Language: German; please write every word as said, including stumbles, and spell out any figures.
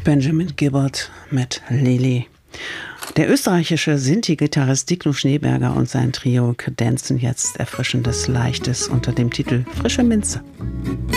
Benjamin Gibbard mit Lili. Der österreichische Sinti-Gitarrist Dicno Schneeberger und sein Trio kredenzen jetzt erfrischendes Leichtes unter dem Titel Frische Minze.